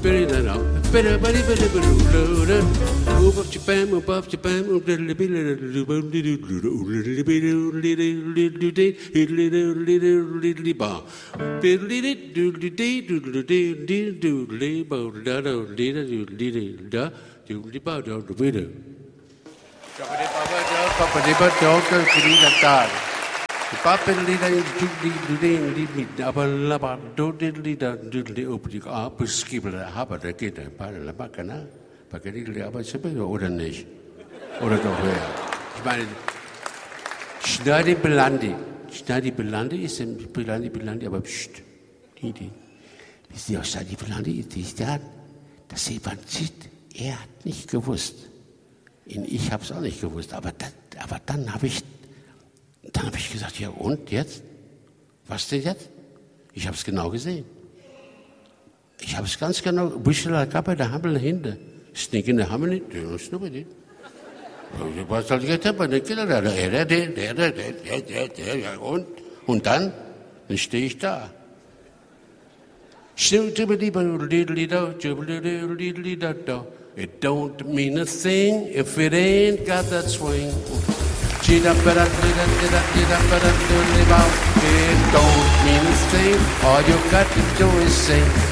Oder nicht? Oder doch wer? Ich meine, Schneidy Belandi. Schneidy Belandi ist ein Belandi, aber pst. Wisst ihr, was Schneidy Belandi ist? Das Evangelit, er hat nicht gewusst. Ich habe es auch nicht gewusst. Aber dann habe ich gesagt, ja und jetzt? Was denn jetzt? Ich habe es genau gesehen. Ich habe es ganz genau. Bushela Kappa, da haben wir hinter. Sneaking the Hammer, nobody. Was soll ich jetzt haben? Und dann stehe ich da. It don't mean a thing if it ain't got that swing. It don't mean a thing, all you got to do is sing.